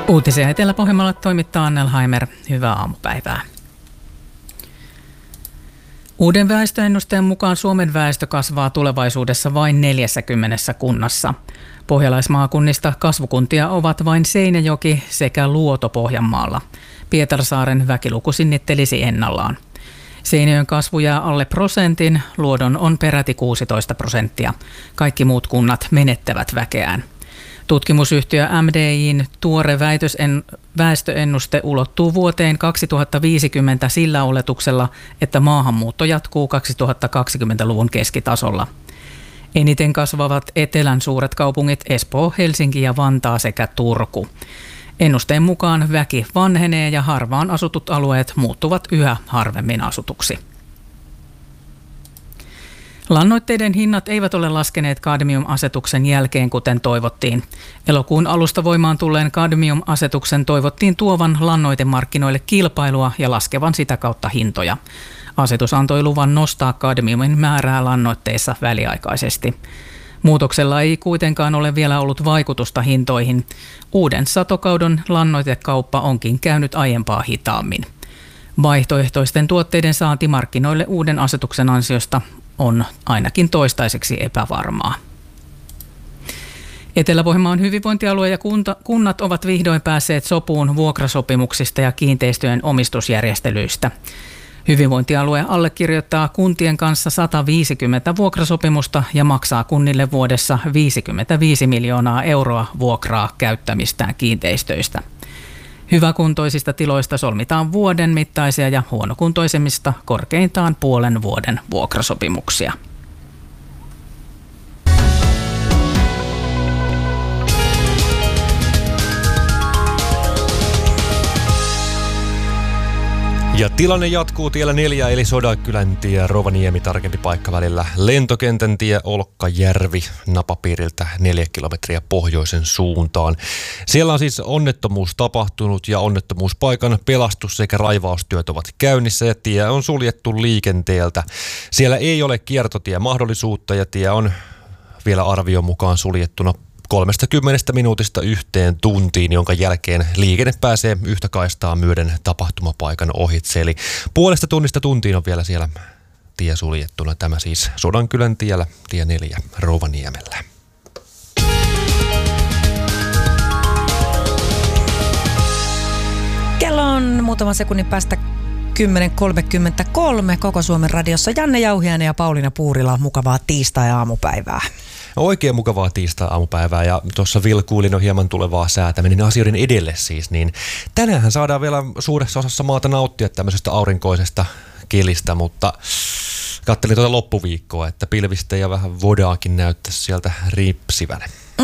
Uutisia Etelä-Pohjanmaalla toimittaa Annelheimer. Hyvää aamupäivää. Uuden väestöennusteen mukaan Suomen väestö kasvaa tulevaisuudessa vain 40 kunnassa. Pohjalaismaakunnista kasvukuntia ovat vain Seinäjoki sekä Luoto Pohjanmaalla. Pietarsaaren väkiluku sinnittelisi ennallaan. Seinäjoen kasvu jää alle prosentin, Luodon on peräti 16%. Kaikki muut kunnat menettävät väkeään. Tutkimusyhtiö MDI:n tuore väestöennuste ulottuu vuoteen 2050 sillä oletuksella, että maahanmuutto jatkuu 2020-luvun keskitasolla. Eniten kasvavat etelän suuret kaupungit Espoo, Helsinki ja Vantaa sekä Turku. Ennusteen mukaan väki vanhenee ja harvaan asutut alueet muuttuvat yhä harvemmin asutuksi. Lannoitteiden hinnat eivät ole laskeneet kadmiumasetuksen jälkeen, kuten toivottiin. Elokuun alusta voimaan tulleen kadmiumasetuksen toivottiin tuovan lannoitemarkkinoille kilpailua ja laskevan sitä kautta hintoja. Asetus antoi luvan nostaa kadmiumin määrää lannoitteissa väliaikaisesti. Muutoksella ei kuitenkaan ole vielä ollut vaikutusta hintoihin. Uuden satokauden lannoitekauppa onkin käynyt aiempaa hitaammin. Vaihtoehtoisten tuotteiden saanti markkinoille uuden asetuksen ansiosta on ainakin toistaiseksi epävarmaa. Etelä-Pohjanmaan hyvinvointialue ja kunnat ovat vihdoin päässeet sopuun vuokrasopimuksista ja kiinteistöjen omistusjärjestelyistä. Hyvinvointialue allekirjoittaa kuntien kanssa 150 vuokrasopimusta ja maksaa kunnille vuodessa 55 miljoonaa euroa vuokraa käyttämistään kiinteistöistä. Hyväkuntoisista tiloista solmitaan vuoden mittaisia ja huonokuntoisemmista korkeintaan puolen vuoden vuokrasopimuksia. Ja tilanne jatkuu tiellä 4 eli Sodankylän tie Rovaniemi tarkempi paikka välillä Lentokentän tie Olkkajärvi napapiiriltä 4 kilometriä pohjoisen suuntaan. Siellä on siis onnettomuus tapahtunut ja onnettomuuspaikan pelastus sekä raivaustyöt ovat käynnissä ja tie on suljettu liikenteeltä. Siellä ei ole kiertotiemahdollisuutta ja tie on vielä arvion mukaan suljettuna 30 minuutista 1 tuntiin, jonka jälkeen liikenne pääsee yhtä kaistaa myöden tapahtumapaikan ohitse. Eli puolesta tunnista tuntiin on vielä siellä tie suljettuna. Tämä siis Sodankylän tiellä, tie 4 Rovaniemellä. Kello on muutaman sekunnin päästä 10.33 koko Suomen radiossa. Janne Jauhiainen ja Pauliina Puurila, mukavaa tiistai-aamupäivää. Oikein mukavaa tiistai-aamupäivää ja tuossa vilkuilin on hieman tulevaa säätä, menin asioiden edelle siis, niin tänään saadaan vielä suuressa osassa maata nauttia tämmöisestä aurinkoisesta kelistä, mutta katselin tuota loppuviikkoa, että pilvistä ja vähän vodaakin näyttäisi sieltä riipsivän.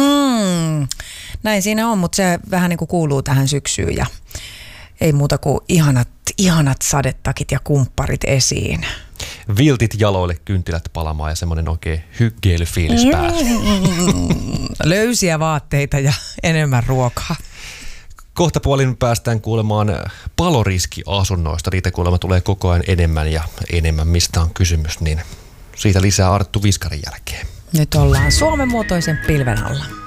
Näin siinä on, mutta se vähän niin kuin kuuluu tähän syksyyn ja ei muuta kuin ihanat sadetakit ja kumpparit esiin. Viltit jaloille, kynttilät palamaan ja semmoinen oikein hyggeilyfiilis päälle. Löysiä vaatteita ja enemmän ruokaa. Kohta puolin päästään kuulemaan paloriskiasunnoista. Niitä kuulemma tulee koko ajan enemmän ja enemmän. Mistä on kysymys, niin siitä lisää Arttu Viskarin jälkeen. Nyt ollaan Suomen muotoisen pilven alla.